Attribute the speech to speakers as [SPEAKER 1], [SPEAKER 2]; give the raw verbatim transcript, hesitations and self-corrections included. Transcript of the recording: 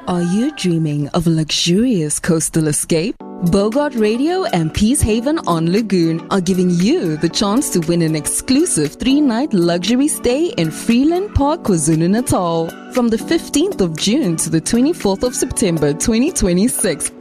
[SPEAKER 1] Are you dreaming of a luxurious coastal escape? Bogart Radio and Peacehaven on Lagoon are giving you the chance to win an exclusive three-night luxury stay in Freeland Park, KwaZulu-Natal from the fifteenth of June to the twenty-fourth of September twenty twenty-six.